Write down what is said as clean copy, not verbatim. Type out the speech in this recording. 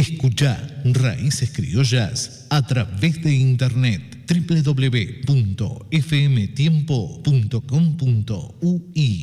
Escucha Raíces Criollas a través de internet www.fmtiempo.com.ui